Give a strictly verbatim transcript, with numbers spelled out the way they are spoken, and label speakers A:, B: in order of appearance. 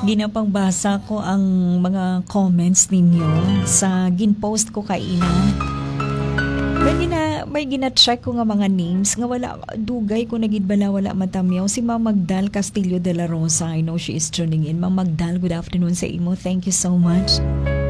A: Ginapangbasa ko ang mga comments ninyo sa ginpost ko kay ina. May gina may gina-check ko nga mga names nga wala dugay ko nagid bala wala matamyaw si Ma'am Magdal Castillo de la Rosa. I know she is tuning in. Ma'am Magdal, good afternoon sa imo. Thank you so much.